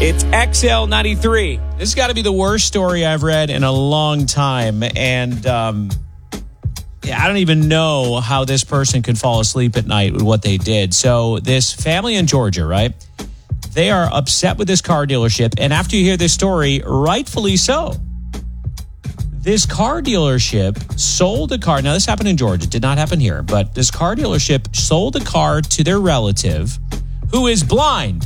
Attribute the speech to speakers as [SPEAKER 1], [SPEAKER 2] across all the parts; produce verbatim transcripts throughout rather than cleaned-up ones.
[SPEAKER 1] It's X L ninety-three. This has got to be the worst story I've read in a long time. And um, yeah, I don't even know how this person could fall asleep at night with what they did. So this family in Georgia, right? They are upset with this car dealership. And after you hear this story, rightfully so. This car dealership sold a car. Now, this happened in Georgia. It did not happen here. But this car dealership sold a car to their relative who is blind.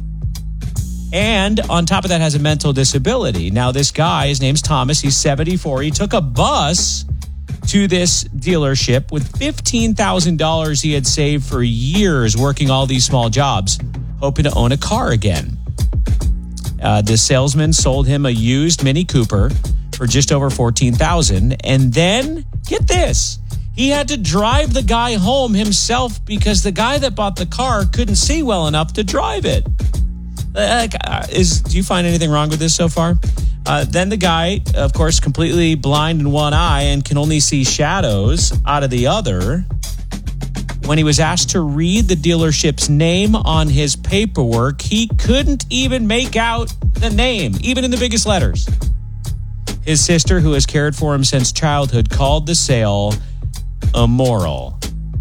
[SPEAKER 1] And on top of that, has a mental disability. Now, this guy, his name's Thomas. He's seventy-four. He took a bus to this dealership with fifteen thousand dollars he had saved for years working all these small jobs, hoping to own a car again. Uh, the salesman sold him a used Mini Cooper for just over fourteen thousand dollars. And then, get this, he had to drive the guy home himself because the guy that bought the car couldn't see well enough to drive it. Like, uh, is do you find anything wrong with this so far? Uh, then the guy, of course, completely blind in one eye and can only see shadows out of the other. When he was asked to read the dealership's name on his paperwork, he couldn't even make out the name, even in the biggest letters. His sister, who has cared for him since childhood, called the sale immoral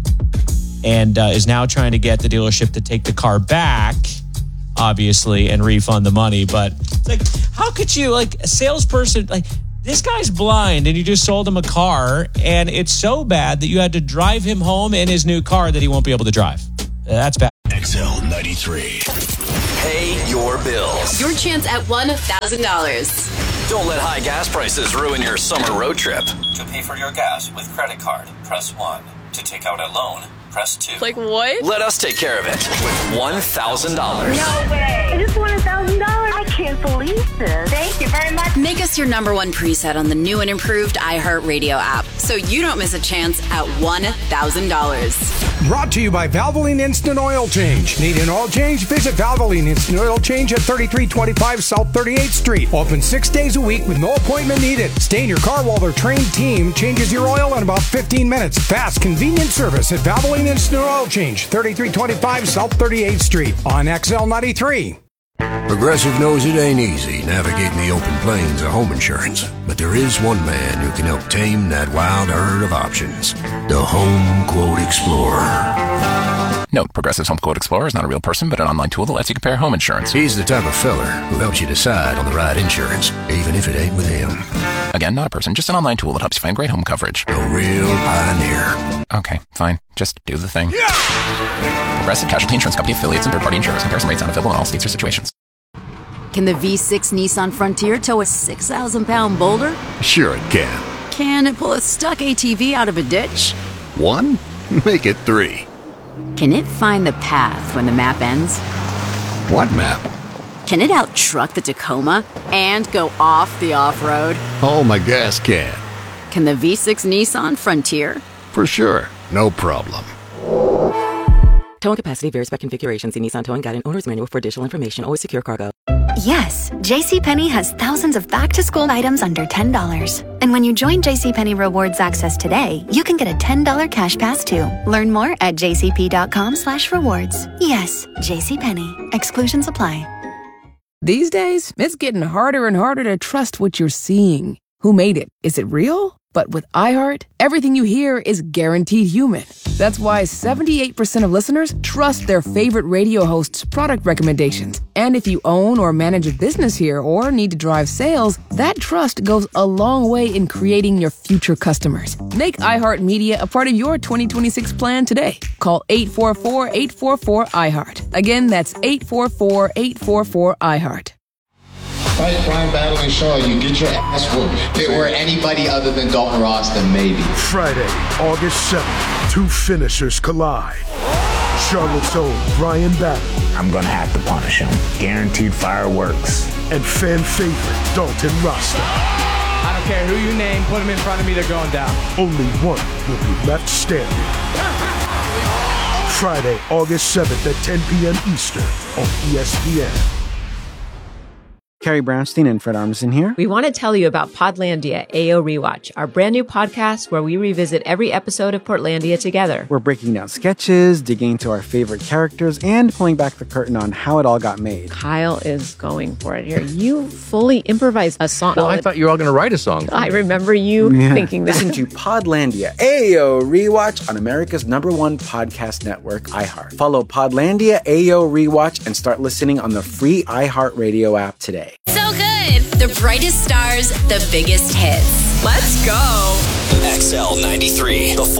[SPEAKER 1] and uh, is now trying to get the dealership to take the car back, obviously, and refund the money. But it's like, how could you, like, a salesperson, like, this guy's blind and you just sold him a car and it's so bad that you had to drive him home in his new car that he won't be able to drive. That's bad.
[SPEAKER 2] X L ninety-three. Pay your bills.
[SPEAKER 3] Your chance at one thousand dollars.
[SPEAKER 2] Don't let high gas prices ruin your summer road trip.
[SPEAKER 4] To pay for your gas with credit card, press one. To take out a loan, press two.
[SPEAKER 3] Like what?
[SPEAKER 2] Let us take care of it with one thousand dollars.
[SPEAKER 5] No way. I just won one thousand dollars. I can't believe this. Thank you very much.
[SPEAKER 3] Make us your number one preset on the new and improved iHeartRadio app so you don't miss a chance at one thousand dollars.
[SPEAKER 6] Brought to you by Valvoline Instant Oil Change. Need an oil change? Visit Valvoline Instant Oil Change at thirty-three twenty-five South thirty-eighth Street. Open six days a week with no appointment needed. Stay in your car while their trained team changes your oil in about fifteen minutes. Fast, convenient service at Valvoline Instant Oil Change, thirty-three twenty-five South thirty-eighth Street on X L ninety-three.
[SPEAKER 7] Progressive knows it ain't easy navigating the open plains of home insurance, but there is one man who can help tame that wild herd of options. The Home Quote Explorer.
[SPEAKER 8] Note, Progressive's Home Quote Explorer is not a real person, but an online tool that lets you compare home insurance.
[SPEAKER 7] He's the type of fella who helps you decide on the right insurance, even if it ain't with him.
[SPEAKER 8] Again, not a person, just an online tool that helps you find great home coverage.
[SPEAKER 7] A real pioneer.
[SPEAKER 8] Okay, fine. Just do the thing. Yeah! Progressive Casualty Insurance Company affiliates and third-party insurers. Comparison rates not available in all states or situations.
[SPEAKER 9] Can the V six Nissan Frontier tow a six thousand pound boulder?
[SPEAKER 7] Sure it can.
[SPEAKER 9] Can it pull a stuck A T V out of a ditch?
[SPEAKER 7] One? Make it three.
[SPEAKER 9] Can it find the path when the map ends?
[SPEAKER 7] What map?
[SPEAKER 9] Can it out-truck the Tacoma and go off the off-road?
[SPEAKER 7] Oh, my gas can.
[SPEAKER 9] Can the V six Nissan Frontier?
[SPEAKER 7] For sure. No problem.
[SPEAKER 10] Towing capacity varies by configuration. See Nissan Towing Guide and Owner's Manual for additional information. Always secure cargo.
[SPEAKER 11] Yes, JCPenney has thousands of back-to-school items under ten dollars. And when you join JCPenney Rewards Access today, you can get a ten dollars cash pass too. Learn more at jcp.com slash rewards. Yes, JCPenney. Exclusions apply.
[SPEAKER 12] These days, it's getting harder and harder to trust what you're seeing. Who made it? Is it real? But with iHeart, everything you hear is guaranteed human. That's why seventy-eight percent of listeners trust their favorite radio host's product recommendations. And if you own or manage a business here or need to drive sales, that trust goes a long way in creating your future customers. Make iHeartMedia a part of your twenty twenty-six plan today. Call eight four four, eight four four, iHeart. Again, that's eight four four, eight four four, iHeart.
[SPEAKER 13] Fight Crime Battling Shaw, you get your ass whooped. If it were anybody other than Dalton Ross, then maybe.
[SPEAKER 14] Friday, August seventh, two finishers collide. Charlotte's own Brian Battle.
[SPEAKER 15] I'm gonna have to punish him. Guaranteed fireworks.
[SPEAKER 14] And fan favorite Dalton Rasta.
[SPEAKER 16] I don't care who you name, put him in front of me, they're going down.
[SPEAKER 14] Only one will be left standing. Friday, August seventh at ten p.m. Eastern on E S P N.
[SPEAKER 17] Carrie Brownstein and Fred Armisen here.
[SPEAKER 18] We want to tell you about Podlandia A O Rewatch, our brand new podcast where we revisit every episode of Portlandia together.
[SPEAKER 17] We're breaking down sketches, digging into our favorite characters, and pulling back the curtain on how it all got made.
[SPEAKER 18] Kyle is going for it here. You fully improvised a song.
[SPEAKER 19] Well, I thought you were all going to write a song.
[SPEAKER 18] I remember you
[SPEAKER 17] Yeah.
[SPEAKER 18] thinking that.
[SPEAKER 17] Listen to Podlandia A O Rewatch on America's number one podcast network, iHeart. Follow Podlandia A O Rewatch and start listening on the free iHeartRadio app today.
[SPEAKER 3] So good. The brightest stars, the biggest hits. Let's go.
[SPEAKER 2] X L ninety-three, the